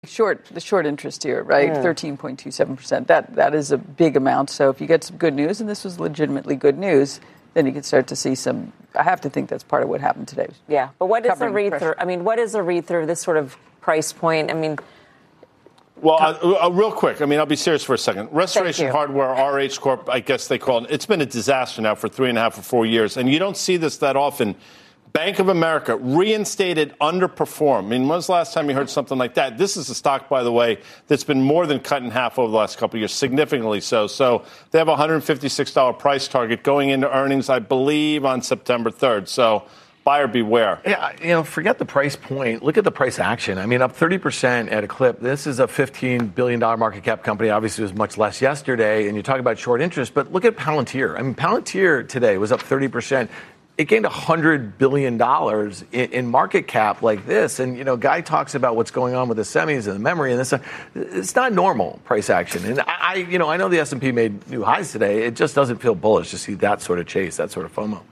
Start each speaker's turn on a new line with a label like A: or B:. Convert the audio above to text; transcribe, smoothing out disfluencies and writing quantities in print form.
A: The short interest here, right? 13.27%. That is a big amount. So if you get some good news, and this was legitimately good news, then you can start to see some. I have to think that's part of what happened today.
B: Yeah, but what is the read through? I mean, what is a read through of this sort of price point? I mean.
C: Well, real quick, I mean, I'll be serious for a second. Restoration Hardware, RH Corp, I guess they call it. It's been a disaster now for 3.5 or 4 years, and you don't see this that often. Bank of America reinstated, underperformed. I mean, when was the last time you heard something like that? This is a stock, by the way, that's been more than cut in half over the last couple of years, significantly so. So they have a $156 price target going into earnings, I believe, on September 3rd. So buyer beware.
D: Yeah, forget the price point. Look at the price action. I mean, up 30% at a clip. This is a $15 billion market cap company. Obviously, it was much less yesterday. And you talk about short interest, but look at Palantir. I mean, Palantir today was up 30%. It gained $100 billion in market cap like this. And, Guy talks about what's going on with the semis and the memory and this. It's not normal price action. And I know the S&P made new highs today. It just doesn't feel bullish to see that sort of chase, that sort of FOMO.